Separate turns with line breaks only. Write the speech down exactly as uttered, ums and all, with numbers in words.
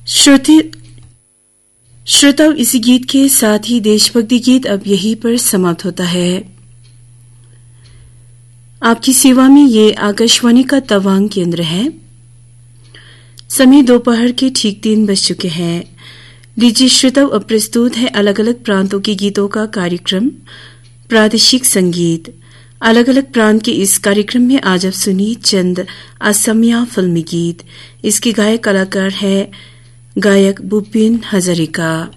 श्रुति श्रोताओं, इसी गीत के साथ ही देशभक्ति गीत अब यहीं पर समाप्त होता है। आपकी सेवा में ये आकाशवाणी का तवांग केंद्र है। समय दोपहर के ठीक तीन बज चुके हैं। लीजिए श्रोताओं, अब प्रस्तुत है अलग अलग प्रांतों के गीतों का कार्यक्रम प्रादेशिक संगीत। अलग अलग प्रांत के इस कार्यक्रम में आज आप सुनिए चंद असमिया फिल्मी गीत। इसके गायक कलाकार है गायक भूपेन हजारिका।